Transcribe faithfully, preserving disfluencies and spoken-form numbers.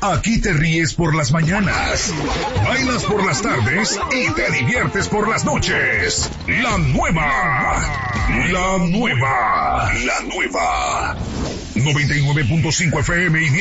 Aquí te ríes por las mañanas, bailas por las tardes y te diviertes por las noches. La nueva, la nueva, la nueva. noventa y nueve punto cinco F M y